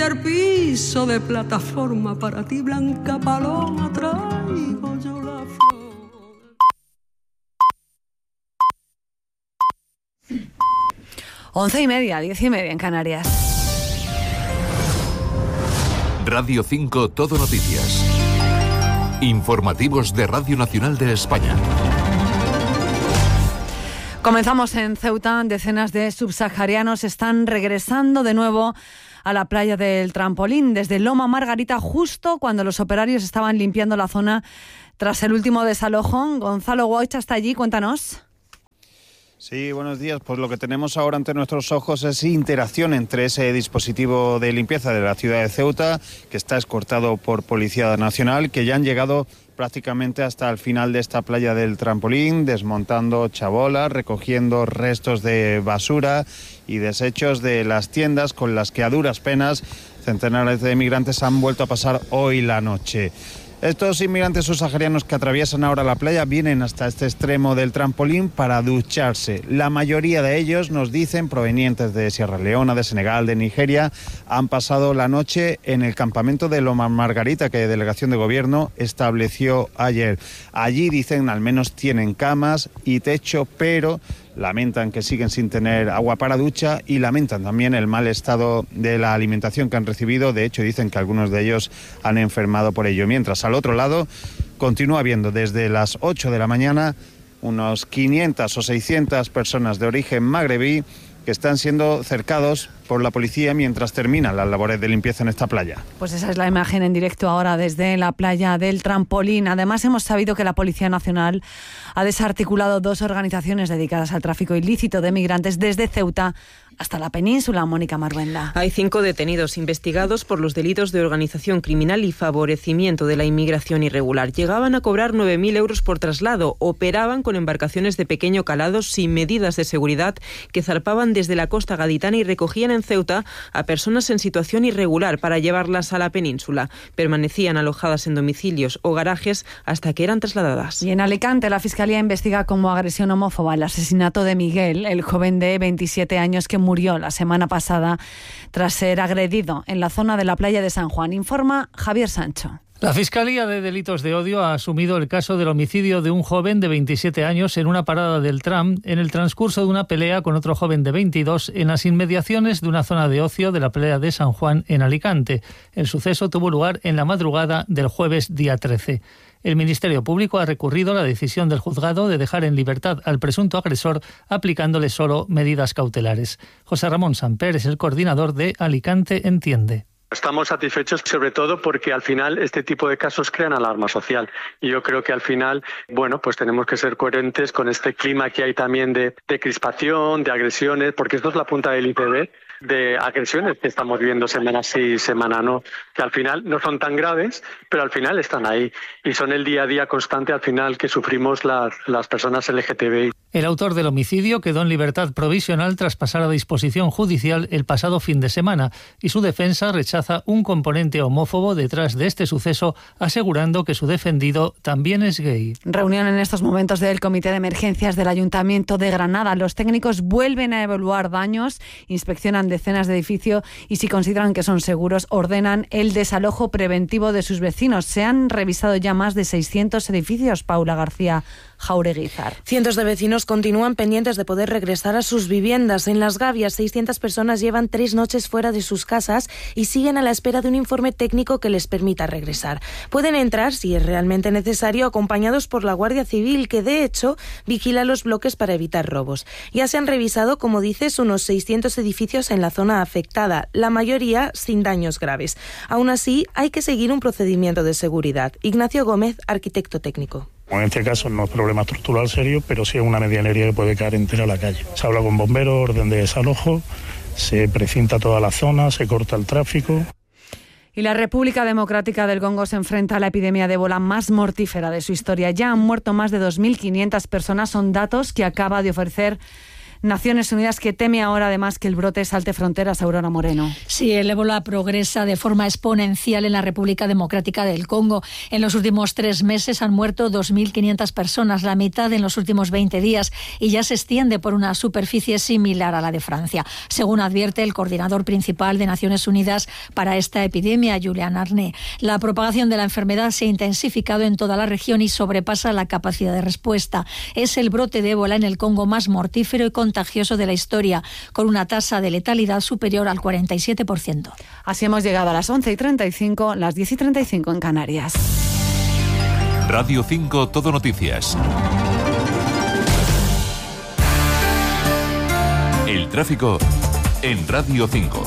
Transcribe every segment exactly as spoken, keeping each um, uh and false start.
primer piso de plataforma para ti, blanca paloma, traigo yo la flor. Once y media, diez y media en Canarias. Radio cinco Todo Noticias. Informativos de Radio Nacional de España. Comenzamos en Ceuta. Decenas de subsaharianos están regresando de nuevo a la playa del Trampolín desde Loma Margarita, justo cuando los operarios estaban limpiando la zona tras el último desalojo. Gonzalo Guacha está allí, cuéntanos. Sí, buenos días. Pues lo que tenemos ahora ante nuestros ojos es interacción entre ese dispositivo de limpieza de la ciudad de Ceuta, que está escoltado por Policía Nacional, que ya han llegado prácticamente hasta el final de esta playa del Trampolín, desmontando chabolas, recogiendo restos de basura y desechos de las tiendas con las que a duras penas centenares de migrantes han vuelto a pasar hoy la noche. Estos inmigrantes subsaharianos que atraviesan ahora la playa vienen hasta este extremo del Trampolín para ducharse. La mayoría de ellos, nos dicen, provenientes de Sierra Leona, de Senegal, de Nigeria, han pasado la noche en el campamento de Loma Margarita que la Delegación de Gobierno estableció ayer. Allí, dicen, al menos tienen camas y techo, pero lamentan que siguen sin tener agua para ducha y lamentan también el mal estado de la alimentación que han recibido. De hecho, dicen que algunos de ellos han enfermado por ello. Mientras, al otro lado, continúa habiendo desde las ocho de la mañana unos quinientas o seiscientas personas de origen magrebí que están siendo cercados por la policía mientras terminan las labores de limpieza en esta playa. Pues esa es la imagen en directo ahora desde la playa del Trampolín. Además, hemos sabido que la Policía Nacional ha desarticulado dos organizaciones dedicadas al tráfico ilícito de migrantes desde Ceuta hasta la península. Mónica Marruenda. Hay cinco detenidos investigados por los delitos de organización criminal y favorecimiento de la inmigración irregular. Llegaban a cobrar nueve mil euros por traslado, operaban con embarcaciones de pequeño calado sin medidas de seguridad que zarpaban desde la costa gaditana y recogían en Ceuta a personas en situación irregular para llevarlas a la península. Permanecían alojadas en domicilios o garajes hasta que eran trasladadas. Y en Alicante, la Fiscalía investiga como agresión homófoba el asesinato de Miguel, el joven de veintisiete años que murió la semana pasada tras ser agredido en la zona de la playa de San Juan. Informa Javier Sancho. La Fiscalía de Delitos de Odio ha asumido el caso del homicidio de un joven de veintisiete años en una parada del tram en el transcurso de una pelea con otro joven de veintidós en las inmediaciones de una zona de ocio de la playa de San Juan en Alicante. El suceso tuvo lugar en la madrugada del jueves día trece. El Ministerio Público ha recurrido a la decisión del juzgado de dejar en libertad al presunto agresor aplicándole solo medidas cautelares. José Ramón Samper es el coordinador de Alicante Entiende. Estamos satisfechos sobre todo porque al final este tipo de casos crean alarma social y yo creo que al final, bueno, pues tenemos que ser coherentes con este clima que hay también de, de crispación, de agresiones, porque esto es la punta del iceberg de agresiones que estamos viendo semana sí, semana no, que al final no son tan graves, pero al final están ahí y son el día a día constante al final que sufrimos las, las personas L G T B I. El autor del homicidio quedó en libertad provisional tras pasar a disposición judicial el pasado fin de semana y su defensa rechaza un componente homófobo detrás de este suceso, asegurando que su defendido también es gay. Reunión en estos momentos del Comité de Emergencias del Ayuntamiento de Granada. Los técnicos vuelven a evaluar daños, inspeccionan decenas de edificios y si consideran que son seguros, ordenan el desalojo preventivo de sus vecinos. Se han revisado ya más de seiscientos edificios. Paula García Jaureguizar. Cientos de vecinos continúan pendientes de poder regresar a sus viviendas. En Las Gavias, seiscientas personas llevan tres noches fuera de sus casas y siguen a la espera de un informe técnico que les permita regresar. Pueden entrar, si es realmente necesario, acompañados por la Guardia Civil, que de hecho vigila los bloques para evitar robos. Ya se han revisado, como dices, unos seiscientos edificios en la zona afectada, la mayoría sin daños graves. Aún así, hay que seguir un procedimiento de seguridad. Ignacio Gómez, arquitecto técnico. En este caso no es problema estructural serio, pero sí es una medianería que puede caer entera a la calle. Se habla con bomberos, orden de desalojo, se precinta toda la zona, se corta el tráfico. Y la República Democrática del Congo se enfrenta a la epidemia de ébola más mortífera de su historia. Ya han muerto más de dos mil quinientas personas, son datos que acaba de ofrecer Naciones Unidas, que teme ahora además que el brote salte fronteras. Aurora Moreno. Sí, el ébola progresa de forma exponencial en la República Democrática del Congo. En los últimos tres meses han muerto dos mil quinientas personas, la mitad en los últimos veinte días, y ya se extiende por una superficie similar a la de Francia, según advierte el coordinador principal de Naciones Unidas para esta epidemia, Julian Arné. La propagación de la enfermedad se ha intensificado en toda la región y sobrepasa la capacidad de respuesta. Es el brote de ébola en el Congo más mortífero y contagioso de la historia, con una tasa de letalidad superior al cuarenta y siete por ciento. Así hemos llegado a las once y treinta y cinco, las diez y treinta y cinco en Canarias. Radio cinco Todo Noticias. El tráfico en Radio cinco.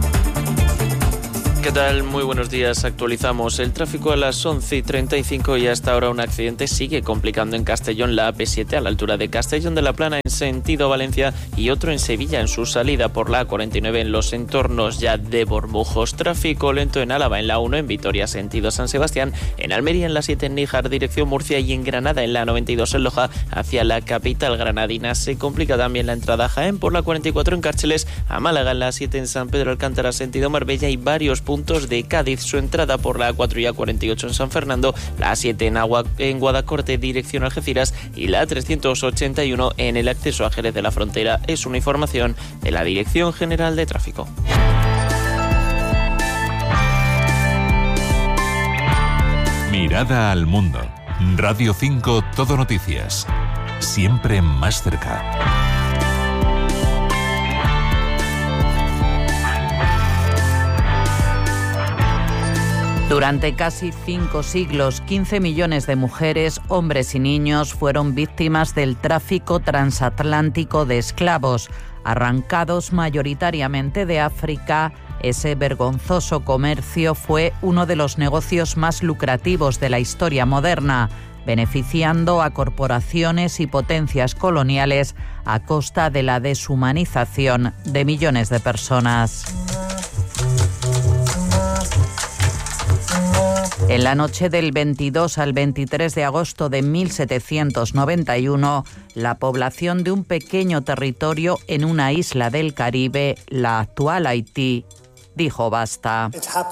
¿Qué tal? Muy buenos días. Actualizamos el tráfico a las once y treinta y cinco y hasta ahora un accidente sigue complicando en Castellón la A P siete a la altura de Castellón de la Plana en sentido Valencia y otro en Sevilla en su salida por la A cuarenta y nueve en los entornos ya de Bormujos. Tráfico lento en Álava en la uno, en Vitoria sentido San Sebastián, en Almería en la siete en Níjar dirección Murcia y en Granada en la noventa y dos en Loja hacia la capital granadina. Se complica también la entrada a Jaén por la cuarenta y cuatro en Cárceles, a Málaga en la siete en San Pedro Alcántara sentido Marbella y varios puntos puntos de Cádiz. Su entrada por la A cuatro y A cuarenta y ocho en San Fernando, la A siete en, Agua, en Guadacorte dirección Algeciras y la A trescientos ochenta y uno en el acceso a Jerez de la Frontera. Es una información de la Dirección General de Tráfico. Mirada al mundo. Radio cinco Todo Noticias. Siempre más cerca. Durante casi cinco siglos, quince millones de mujeres, hombres y niños fueron víctimas del tráfico transatlántico de esclavos, arrancados mayoritariamente de África. Ese vergonzoso comercio fue uno de los negocios más lucrativos de la historia moderna, beneficiando a corporaciones y potencias coloniales a costa de la deshumanización de millones de personas. En la noche del veintidós al veintitrés de agosto de mil setecientos noventa y uno, la población de un pequeño territorio en una isla del Caribe, la actual Haití, dijo basta.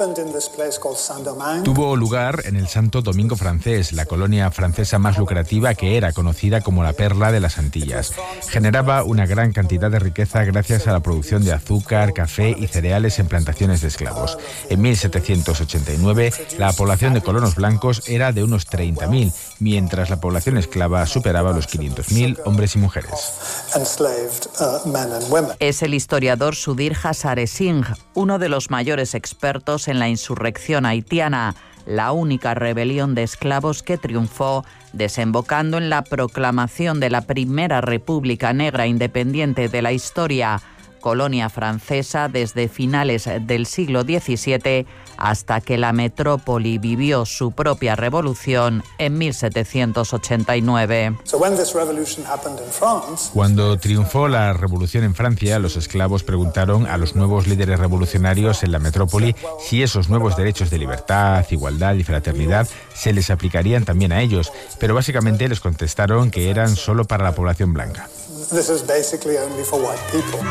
Tuvo lugar en el Santo Domingo francés, la colonia francesa más lucrativa que era conocida como la Perla de las Antillas. Generaba una gran cantidad de riqueza gracias a la producción de azúcar, café y cereales en plantaciones de esclavos. En mil setecientos ochenta y nueve, la población de colonos blancos era de unos treinta mil, mientras la población esclava superaba los quinientos mil hombres y mujeres. Es el historiador Sudhir Hazare Singh, uno de los mayores expertos en la insurrección haitiana, la única rebelión de esclavos que triunfó, desembocando en la proclamación de la primera república negra independiente de la historia, colonia francesa desde finales del siglo diecisiete hasta que la metrópoli vivió su propia revolución en mil setecientos ochenta y nueve. Cuando triunfó la revolución en Francia, los esclavos preguntaron a los nuevos líderes revolucionarios en la metrópoli si esos nuevos derechos de libertad, igualdad y fraternidad se les aplicarían también a ellos, pero básicamente les contestaron que eran solo para la población blanca. This is basically only for white people.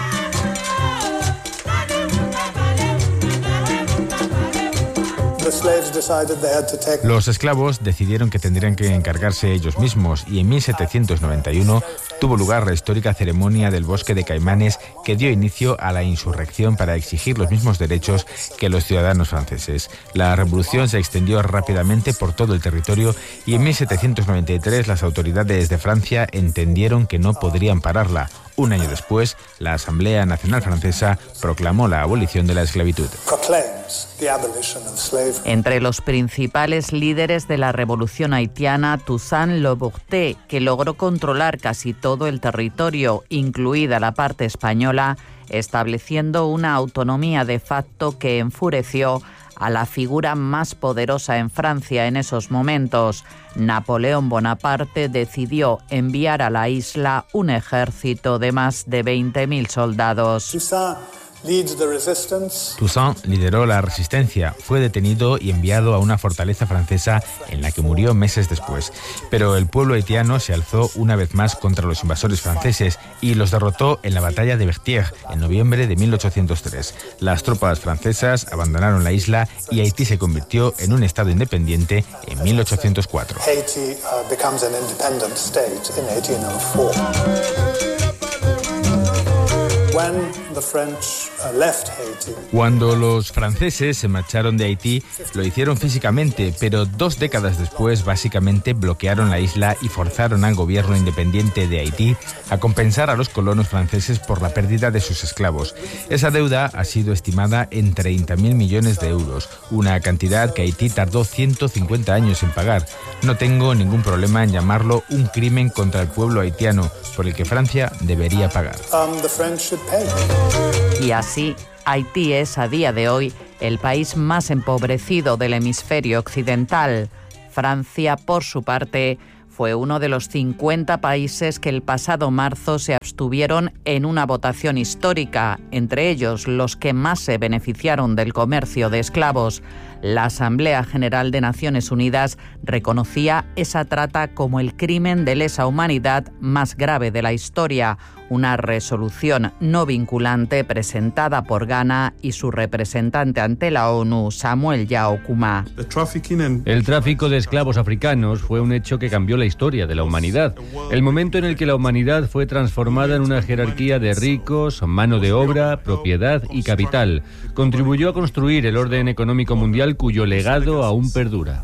Los esclavos decidieron que tendrían que encargarse ellos mismos y en mil setecientos noventa y uno tuvo lugar la histórica ceremonia del Bosque de Caimanes que dio inicio a la insurrección para exigir los mismos derechos que los ciudadanos franceses. La revolución se extendió rápidamente por todo el territorio y en mil setecientos noventa y tres las autoridades de Francia entendieron que no podrían pararla. Un año después, la Asamblea Nacional Francesa proclamó la abolición de la esclavitud. Entre los principales líderes de la revolución haitiana, Toussaint Louverture, que logró controlar casi todo el territorio, incluida la parte española, estableciendo una autonomía de facto que enfureció a la figura más poderosa en Francia en esos momentos. Napoleón Bonaparte decidió enviar a la isla un ejército de más de veinte mil soldados. Toussaint lideró la resistencia, fue detenido y enviado a una fortaleza francesa en la que murió meses después. Pero el pueblo haitiano se alzó una vez más contra los invasores franceses y los derrotó en la batalla de Berthier en noviembre de mil ochocientos tres. Las tropas francesas abandonaron la isla y Haití se convirtió en un estado independiente en mil ochocientos cuatro. Haiti uh, becomes an independent state in eighteen oh four. When the French uh, left Haiti, Cuando los franceses se marcharon de Haití, lo hicieron físicamente, pero dos décadas después básicamente bloquearon la isla y forzaron al gobierno independiente de Haití a compensar a los colonos franceses por la pérdida de sus esclavos. Esa deuda ha sido estimada en treinta mil millones de euros, una cantidad que Haití tardó ciento cincuenta años en pagar. No tengo ningún problema en llamarlo un crimen contra el pueblo haitiano, por el que Francia debería pagar. um, the French should pay. Y así, Haití es a día de hoy el país más empobrecido del hemisferio occidental. Francia, por su parte, fue uno de los cincuenta países que el pasado marzo se abstuvieron en una votación histórica, entre ellos los que más se beneficiaron del comercio de esclavos. La Asamblea General de Naciones Unidas reconocía esa trata como el crimen de lesa humanidad más grave de la historia, una resolución no vinculante presentada por Ghana y su representante ante la ONU, Samuel Yao Kuma. El tráfico de esclavos africanos fue un hecho que cambió la historia de la humanidad. El momento en el que la humanidad fue transformada en una jerarquía de ricos, mano de obra, propiedad y capital. Contribuyó a construir el orden económico mundial cuyo legado aún perdura.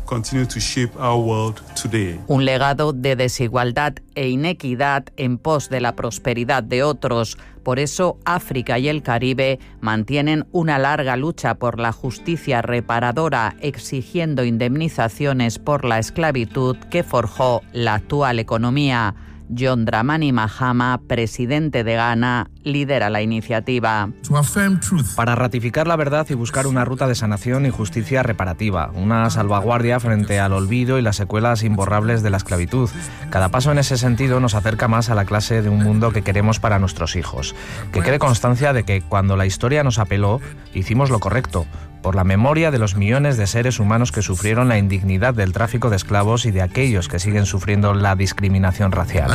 Un legado de desigualdad e inequidad en pos de la prosperidad de otros. Por eso, África y el Caribe mantienen una larga lucha por la justicia reparadora, exigiendo indemnizaciones por la esclavitud que forjó la actual economía. John Dramani Mahama, presidente de Ghana, lidera la iniciativa. Para ratificar la verdad y buscar una ruta de sanación y justicia reparativa, una salvaguardia frente al olvido y las secuelas imborrables de la esclavitud. Cada paso en ese sentido nos acerca más a la clase de un mundo que queremos para nuestros hijos. Que quede constancia de que cuando la historia nos apeló, hicimos lo correcto, por la memoria de los millones de seres humanos que sufrieron la indignidad del tráfico de esclavos y de aquellos que siguen sufriendo la discriminación racial.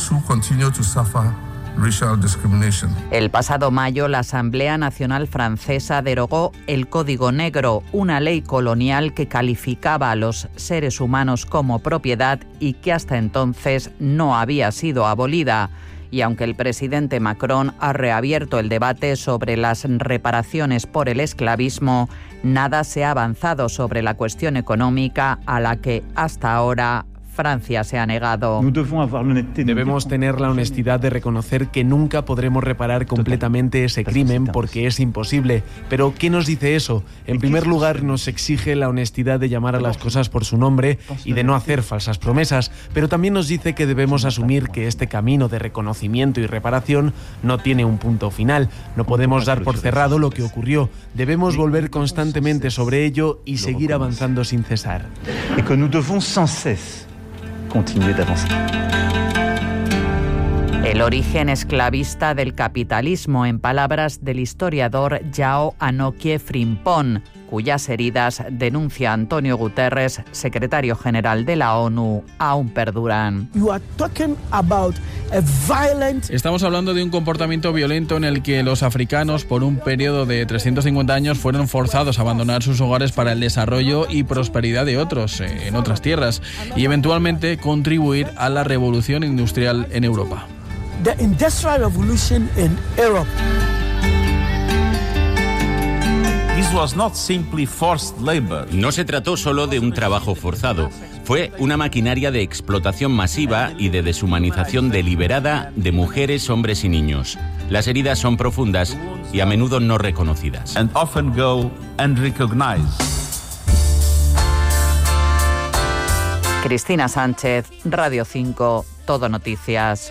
El pasado mayo, la Asamblea Nacional Francesa derogó el Código Negro, una ley colonial que calificaba a los seres humanos como propiedad y que hasta entonces no había sido abolida. Y aunque el presidente Macron ha reabierto el debate sobre las reparaciones por el esclavismo, nada se ha avanzado sobre la cuestión económica a la que hasta ahora Francia se ha negado. Debemos tener la honestidad de reconocer que nunca podremos reparar completamente ese crimen porque es imposible. Pero ¿qué nos dice eso? En primer lugar, nos exige la honestidad de llamar a las cosas por su nombre y de no hacer falsas promesas, pero también nos dice que debemos asumir que este camino de reconocimiento y reparación no tiene un punto final. No podemos dar por cerrado lo que ocurrió. Debemos volver constantemente sobre ello y seguir avanzando sin cesar. Y que nous devons sans cesse continuer d'avancer. El origen esclavista del capitalismo, en palabras del historiador Yao Anokie Frimpong, cuyas heridas, denuncia Antonio Guterres, secretario general de la ONU, aún perduran. Estamos hablando de un comportamiento violento en el que los africanos, por un periodo de trescientos cincuenta años, fueron forzados a abandonar sus hogares para el desarrollo y prosperidad de otros, eh, en otras tierras, y eventualmente contribuir a la revolución industrial en Europa. The Industrial Revolution in Europe. No se trató solo de un trabajo forzado, fue una maquinaria de explotación masiva y de deshumanización deliberada de mujeres, hombres y niños. Las heridas son profundas y a menudo no reconocidas. And often go unrecognized. Cristina Sánchez, Radio cinco, Todo Noticias.